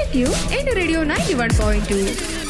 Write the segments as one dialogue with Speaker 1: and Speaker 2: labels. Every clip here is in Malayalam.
Speaker 1: you in Radio 91.2.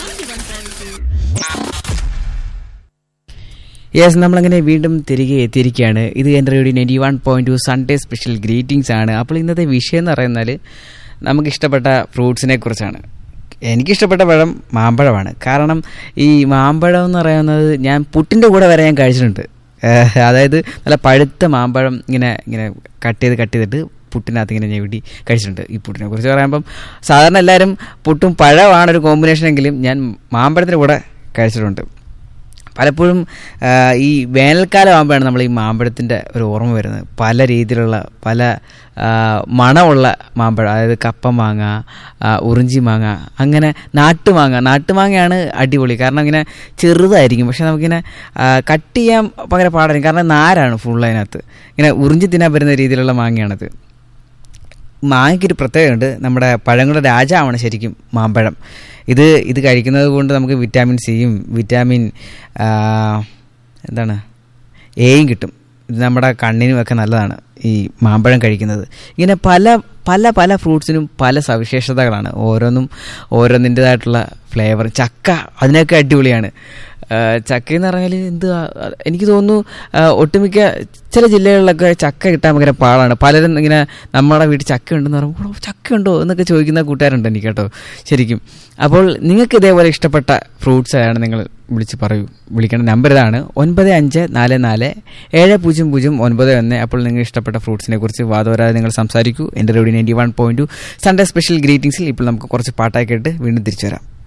Speaker 2: യെസ്, നമ്മളങ്ങനെ വീണ്ടും തിരികെ എത്തിയിരിക്കുകയാണ്. ഇത് എൻ്റെ റേഡിയോ 91.2 സൺഡേ സ്പെഷ്യൽ ഗ്രീറ്റിംഗ്സ് ആണ്. അപ്പോൾ ഇന്നത്തെ വിഷയം എന്ന് പറയുന്നത് നമുക്കിഷ്ടപ്പെട്ട ഫ്രൂട്ട്സിനെ കുറിച്ചാണ്. എനിക്കിഷ്ടപ്പെട്ട പഴം മാമ്പഴമാണ്. കാരണം ഈ മാമ്പഴം എന്ന് പറയുന്നത് ഞാൻ പുട്ടിൻ്റെ കൂടെ വരെ ഞാൻ കഴിച്ചിട്ടുണ്ട്. അതായത് നല്ല പഴുത്ത മാമ്പഴം ഇങ്ങനെ ഇങ്ങനെ കട്ട് ചെയ്തിട്ട് പുട്ടിനകത്ത് ഇങ്ങനെ ഞെവിടി കഴിച്ചിട്ടുണ്ട്. ഈ പുട്ടിനെ കുറിച്ച് പറയുമ്പം സാധാരണ എല്ലാവരും പുട്ടും പഴമാണ് ഒരു കോമ്പിനേഷൻ എങ്കിലും ഞാൻ മാമ്പഴത്തിൻ്റെ കൂടെ കഴിച്ചിട്ടുണ്ട്. പലപ്പോഴും ഈ വേനൽക്കാലം ആകുമ്പോഴാണ് നമ്മൾ ഈ മാമ്പഴത്തിൻ്റെ ഒരു ഓർമ്മ വരുന്നത്. പല രീതിയിലുള്ള പല മണമുള്ള മാമ്പഴം, അതായത് കപ്പ മാങ്ങ, ഉറിഞ്ചി മാങ്ങ, അങ്ങനെ നാട്ടുമാങ്ങയാണ് അടിപൊളി. കാരണം ഇങ്ങനെ ചെറുതായിരിക്കും, പക്ഷെ നമുക്കിങ്ങനെ കട്ട് ചെയ്യാൻ ഭയങ്കര പാടായിരിക്കും. കാരണം നാരാണ് ഫുൾ അതിനകത്ത്. ഇങ്ങനെ ഉറിഞ്ചി തിന്നാൻ പറ്റുന്ന രീതിയിലുള്ള മാങ്ങയാണത്. മാങ്ങയ്ക്കൊരു പ്രത്യേകതയുണ്ട്. നമ്മുടെ പഴങ്ങളുടെ രാജാവാണ് ശരിക്കും മാമ്പഴം. ഇത് കഴിക്കുന്നത് കൊണ്ട് നമുക്ക് വിറ്റാമിൻ സിയും വിറ്റാമിൻ എയും കിട്ടും. ഇത് നമ്മുടെ കണ്ണിനുമൊക്കെ നല്ലതാണ് ഈ മാമ്പഴം കഴിക്കുന്നത്. ഇങ്ങനെ പല ഫ്രൂട്ട്സിനും പല സവിശേഷതകളാണ്. ഓരോന്നിൻ്റെതായിട്ടുള്ള ഫ്ലേവർ. ചക്ക അതിനൊക്കെ അടിപൊളിയാണ്. ചക്കയെന്ന് പറഞ്ഞാൽ എനിക്ക് തോന്നുന്നു ഒട്ടുമിക്ക ചില ജില്ലകളിലൊക്കെ ചക്ക കിട്ടാൻ ഭയങ്കര പാടാണ്. പലരും ഇങ്ങനെ നമ്മുടെ വീട്ടിൽ ചക്ക ഉണ്ടെന്ന് പറയുമ്പോൾ ചക്ക ഉണ്ടോ എന്നൊക്കെ ചോദിക്കുന്ന കൂട്ടുകാരുണ്ട് എനിക്ക് കേട്ടോ ശരിക്കും. അപ്പോൾ നിങ്ങൾക്ക് ഇതേപോലെ ഇഷ്ടപ്പെട്ട ഫ്രൂട്ട്സ് ആണ് നിങ്ങൾ വിളിക്കേണ്ട നമ്പർ ഇതാണ് 9544700991. അപ്പോൾ നിങ്ങൾ ഇഷ്ടപ്പെട്ട ഫ്രൂട്ട്സിനെ കുറിച്ച് വാദോരാതെ നിങ്ങൾ സംസാരിക്കൂ. എൻ്റെ റേഡിയോ 91.2 സൺഡേ സ്പെഷ്യൽ ഗ്രീറ്റിംഗ്സിൽ ഇപ്പോൾ നമുക്ക് കുറച്ച് പാട്ടായി കേട്ട് വീണ്ടും തിരിച്ചു വരാം.